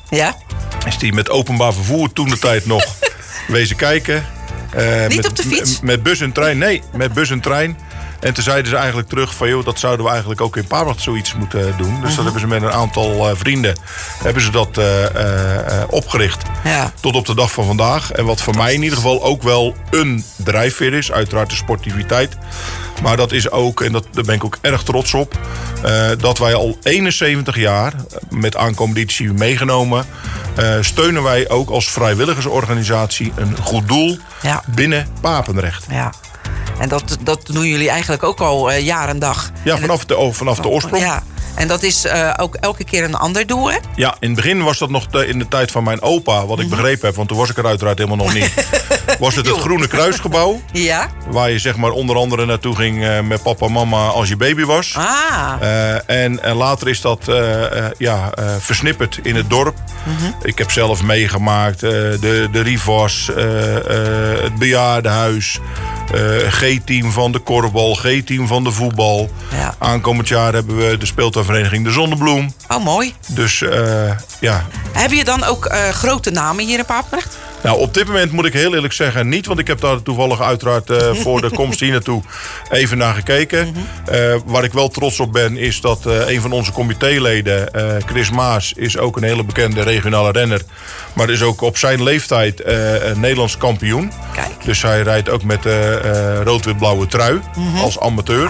Ja? Is die met openbaar vervoer toen de tijd nog wezen kijken. Niet op de fiets? Met bus en trein. Nee, met bus en trein. En toen zeiden ze eigenlijk terug van... joh, dat zouden we eigenlijk ook in Papendrecht zoiets moeten doen. Dus dat hebben ze met een aantal vrienden... hebben ze dat opgericht. Ja. Tot op de dag van vandaag. En wat voor mij in ieder geval ook wel een drijfveer is. Uiteraard de sportiviteit. Maar dat is ook, en daar ben ik ook erg trots op... dat wij al 71 jaar met aankomende editie meegenomen... steunen wij ook als vrijwilligersorganisatie een goed doel binnen Papendrecht. Ja. En dat doen jullie eigenlijk ook al jaar en dag. Ja, vanaf de oorsprong. Ja. En dat is ook elke keer een ander doel, hè? Ja, in het begin was dat nog in de tijd van mijn opa, wat ik begrepen heb... want toen was ik er uiteraard helemaal nog niet... was het Groene Kruisgebouw. Ja. Waar je zeg maar onder andere naartoe ging met papa en mama als je baby was. En later is dat versnipperd in het dorp. Ik heb zelf meegemaakt de Rivas, het bejaardenhuis... G-team van de korfbal, G-team van de voetbal. Ja. Aankomend jaar hebben we de speeltuinvereniging De Zonnebloem. Oh, mooi. Dus ja. Heb je dan ook grote namen hier in Papendrecht? Nou, op dit moment moet ik heel eerlijk zeggen niet. Want ik heb daar toevallig uiteraard voor de komst hier naartoe even naar gekeken. Waar ik wel trots op ben is dat een van onze comitéleden, Chris Maas, is ook een hele bekende regionale renner. Maar is ook op zijn leeftijd Nederlands kampioen. Kijk. Dus hij rijdt ook met rood-wit-blauwe trui als amateur.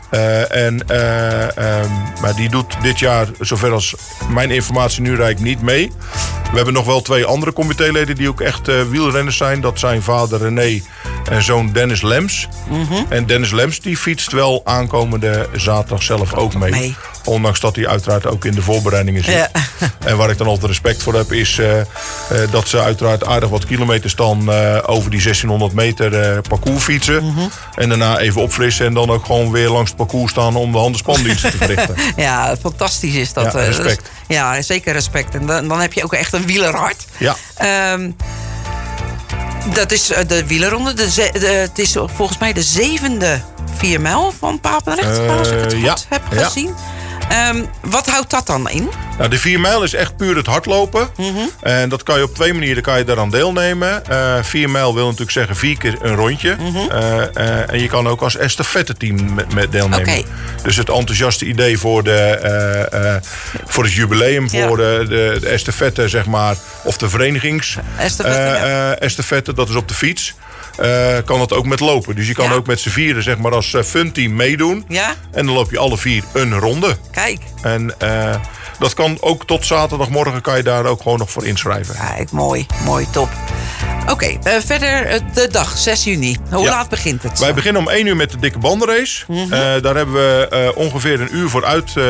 Maar die doet dit jaar, zover als mijn informatie nu reikt, niet mee. We hebben nog wel 2 andere comitéleden die ook echt wielrenners zijn. Dat zijn vader René en zoon Dennis Lems. En Dennis Lems die fietst wel aankomende zaterdag zelf ook mee. Ondanks dat hij uiteraard ook in de voorbereidingen zit. Ja. En waar ik dan altijd respect voor heb is dat ze uiteraard aardig wat kilometers dan over die 1600 meter parcours fietsen. En daarna even opfrissen en dan ook gewoon weer langs het parcours staan om de handspandiensten te verrichten. Ja, fantastisch is dat. Ja, respect. Ja, zeker respect. En dan heb je ook echt een wielerhart. Ja. Dat is de wielerronde. Het is volgens mij de 7e 4 mijl van Papendrecht, als ik het goed heb gezien. Wat houdt dat dan in? Nou, de 4 mijl is echt puur het hardlopen. En dat kan je op 2 manieren daaraan deelnemen. 4 mijl wil natuurlijk zeggen 4 keer een rondje. En je kan ook als estafette-team met deelnemen. Okay. Dus het enthousiaste idee voor het jubileum, voor de estafette, zeg maar, of de verenigings estafette, dat is op de fiets. Kan dat ook met lopen. Dus je kan ook met z'n vieren, zeg maar, als funteam meedoen. Ja? En dan loop je alle 4 een ronde. Kijk. En dat kan ook tot zaterdagmorgen, kan je daar ook gewoon nog voor inschrijven. Kijk, mooi, top. Oké, verder de dag, 6 juni. Hoe laat begint het? Wij beginnen om 1 uur met de dikke bandenrace. Daar hebben we ongeveer een uur voor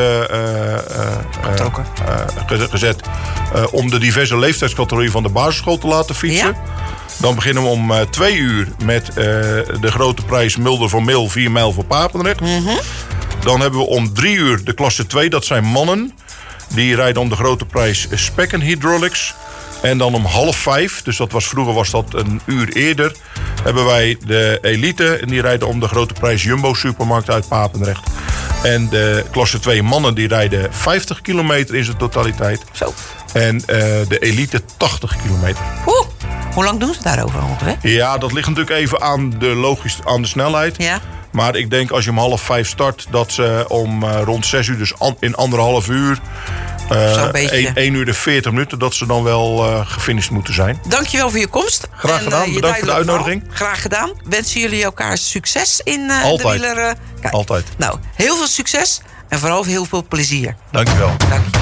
gezet om de diverse leeftijdscategorieën van de basisschool te laten fietsen. Ja? Dan beginnen we om 2 uur met de grote prijs Mulder voor Mil, 4 mijl voor Papendrecht. Dan hebben we om 3 uur de klasse 2, dat zijn mannen. Die rijden om de grote prijs Spekken Hydraulics. En dan om 4:30, dus vroeger was dat een uur eerder, hebben wij de elite. En die rijden om de grote prijs Jumbo Supermarkt uit Papendrecht. En de klasse 2 mannen die rijden 50 kilometer in zijn totaliteit. Zo. En de elite 80 kilometer. Hoe lang doen ze daarover ongeveer? Ja, dat ligt natuurlijk even aan de snelheid. Ja. Maar ik denk als je om 4:30 start, dat ze om rond 6 uur, dus in 1,5 uur... 1 uur en 40 minuten, dat ze dan wel gefinished moeten zijn. Dankjewel voor je komst. Graag gedaan, bedankt voor de uitnodiging. Graag gedaan. Wensen jullie elkaar succes in de wieler? Altijd. Nou, heel veel succes en vooral heel veel plezier. Dankjewel.